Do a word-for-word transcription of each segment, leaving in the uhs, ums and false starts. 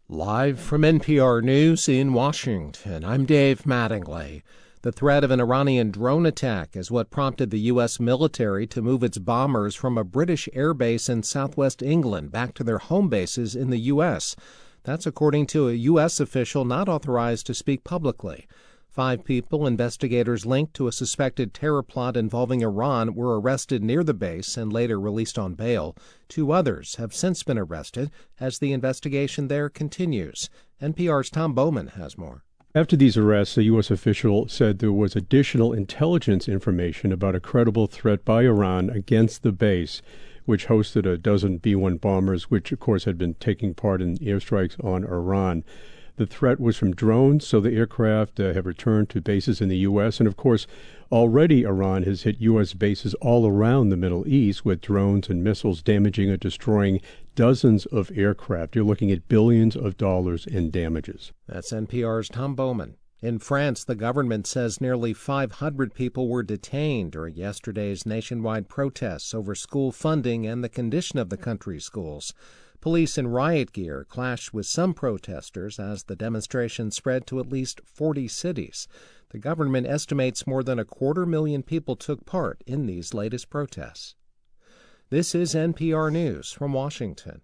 Live from N P R News in Washington, I'm Dave Mattingly. The threat of an Iranian drone attack is what prompted the U S military to move its bombers from a British airbase in southwest England back to their home bases in the U S. That's according to a U S official not authorized to speak publicly. Five people investigators linked to a suspected terror plot involving Iran were arrested near the base and later released on bail. Two others have since been arrested as the investigation there continues. N P R's Tom Bowman has more. After these arrests, a U S official said there was additional intelligence information about a credible threat by Iran against the base, which hosted a dozen B one bombers, which, of course, had been taking part in airstrikes on Iran. The threat was from drones, so the aircraft uh, have returned to bases in the U S. And, of course, already Iran has hit U S bases all around the Middle East with drones and missiles damaging or destroying dozens of aircraft. You're looking at billions of dollars in damages. That's N P R's Tom Bowman. In France, the government says nearly five hundred people were detained during yesterday's nationwide protests over school funding and the condition of the country's schools. Police in riot gear clashed with some protesters as the demonstration spread to at least forty cities. The government estimates more than a quarter million people took part in these latest protests. This is N P R News from Washington.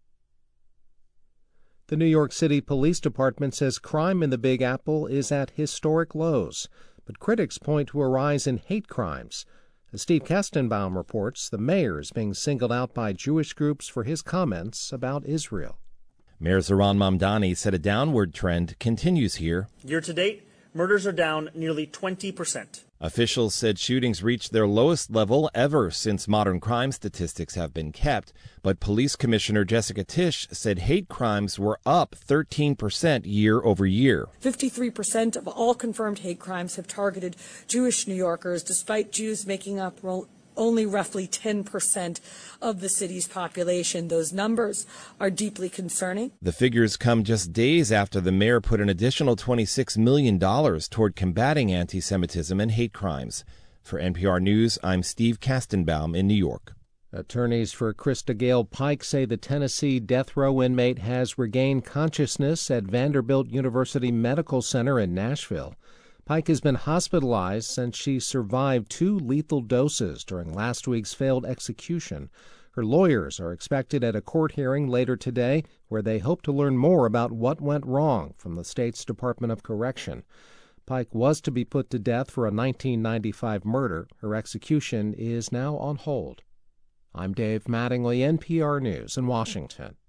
The New York City Police Department says crime in the Big Apple is at historic lows, but critics point to a rise in hate crimes. As Steve Kastenbaum reports, the mayor is being singled out by Jewish groups for his comments about Israel. Mayor Zohran Mamdani said a downward trend continues here. Year to date, murders are down nearly twenty percent. Officials said shootings reached their lowest level ever since modern crime statistics have been kept. But Police Commissioner Jessica Tisch said hate crimes were up thirteen percent year over year. fifty-three percent of all confirmed hate crimes have targeted Jewish New Yorkers, despite Jews making up only roughly ten percent of the city's population. Those numbers are deeply concerning. The figures come just days after the mayor put an additional twenty-six million dollars toward combating anti-Semitism and hate crimes. For N P R News, I'm Steve Kastenbaum in New York. Attorneys for Krista Gale Pike say the Tennessee death row inmate has regained consciousness at Vanderbilt University Medical Center in Nashville. Pike has been hospitalized since she survived two lethal doses during last week's failed execution. Her lawyers are expected at a court hearing later today where they hope to learn more about what went wrong from the state's Department of Correction. Pike was to be put to death for a nineteen ninety-five murder. Her execution is now on hold. I'm Dave Mattingly, N P R News in Washington.